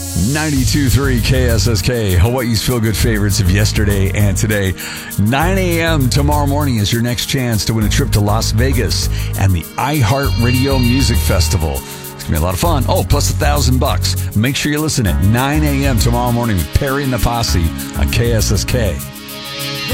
92.3 KSSK, Hawaii's feel-good favorites of yesterday and today. 9 a.m. tomorrow morning is your next chance to win a trip to Las Vegas and the iHeartRadio Music Festival. It's going to be a lot of fun. Oh, plus $1,000. Make sure you listen at 9 a.m. tomorrow morning with Perry and the Posse on KSSK.